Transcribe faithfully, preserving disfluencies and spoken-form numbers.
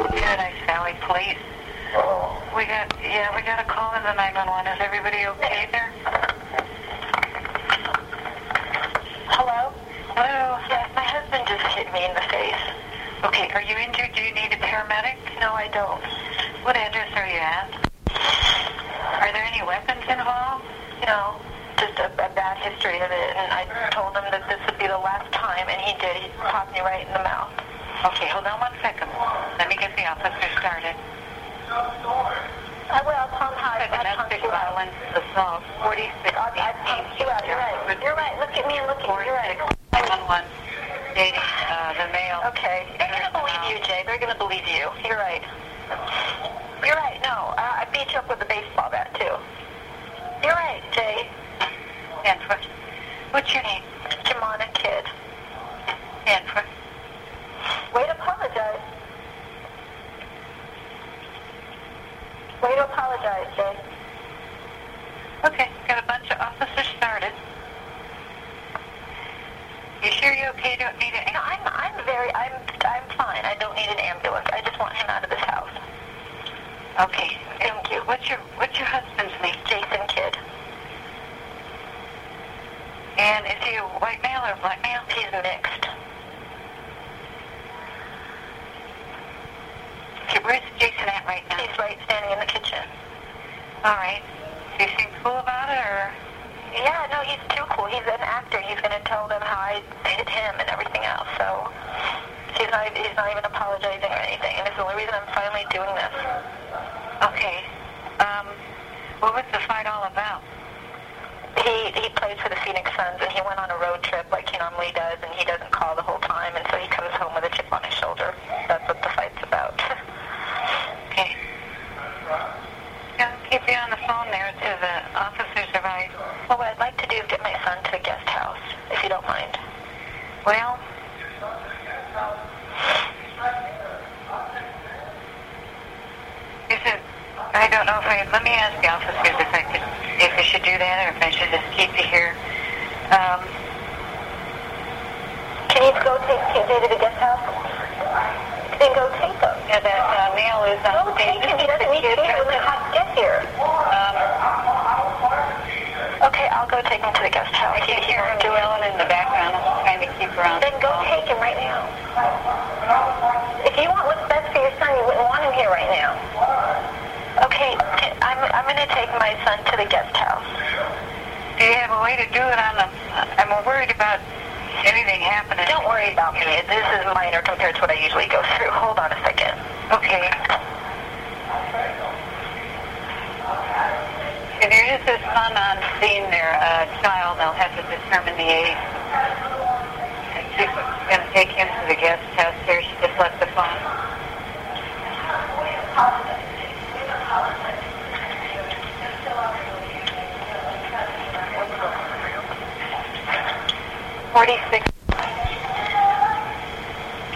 Paradise Valley Police. We got, yeah, we got a call in the nine one one. Is everybody okay there? Hello? Hello? Yes, my husband just hit me in the face. Okay, are you injured? Do you need a paramedic? No, I don't. What address are you at? Are there any weapons involved? No, just a, a bad history of it, and I told him that this would be the last time, and he did. He popped me right in the mouth. Okay, hold on one second. Let me get the officer started. I will, Tom Hyde. Domestic violence assault, forty-six. I, I pumped you out. You're right. You're right. Look at me and look at you. You're right. nine one one, dating uh, the male. Okay. They're going to believe you, Jay. They're going to believe you. You're right. You're right. No, I, I beat you up with a baseball bat, too. You're right, Jay. Stanford. What's your name? Jamana Kid. Stanford. Way to apologize. Way to apologize, Jay. Okay, got a bunch of officers started. You sure you're okay? Don't need an No, I'm, I'm very, I'm, I'm fine. I don't need an ambulance. I just want him out of this house. Okay. Thank you. What's your What's your husband's name? Jason Kidd. And is he a white male or black male? He's mixed. Okay, where's Jason at right now? He's right standing in the kitchen. All right. Do you seem cool about it, or? Yeah, no, he's too cool. He's an actor. He's going to tell them how I hit him and everything else. So he's not, he's not even apologizing or anything. And it's the only reason I'm finally doing this. Okay. Um, what was the fight all about? He he plays for the Phoenix Suns, and he went on a road trip like he normally does, and he doesn't call the whole time, and so he comes home with a chip on his shoulder. That's what the fight's about. Okay. Yeah, I'll keep you on the phone there till the officers arrive. Well, what I'd like to do is get my son to a guest house, if you don't mind. Well, is it, I don't know if I, let me ask the officers if I could, if I should do that, or if I should just keep you here. Um, Can you go take K J to the guest house? Then go take him. yeah, that uh, male is on Go stage. take him. He doesn't need to be here when the cops get here. Um, Okay, I'll go take him to the guest house. I can hear her yelling in the background. I'm trying to keep her on. Then go take him right now. If you want what's best for your son, you wouldn't want him here right now. Okay, I'm I'm going to take my son to the guest house. Do you have a way to do it on the, I'm worried about anything happening. Don't worry about me. This is minor compared to what I usually go through. Hold on a second. Okay. If there is a son on scene there, a child, they'll have to determine the age. And she's going to take him to the guest house there. She just left the phone. Forty-six.